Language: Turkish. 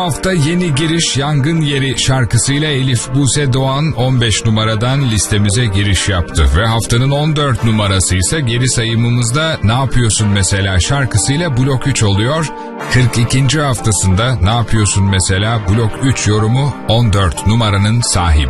Hafta yeni giriş Yangın Yeri şarkısıyla Elif Buse Doğan 15 numaradan listemize giriş yaptı. Ve haftanın 14 numarası ise geri sayımımızda Ne Yapıyorsun Mesela şarkısıyla Blok 3 oluyor. 42. haftasında Ne Yapıyorsun Mesela Blok 3 yorumu 14 numaranın sahibi.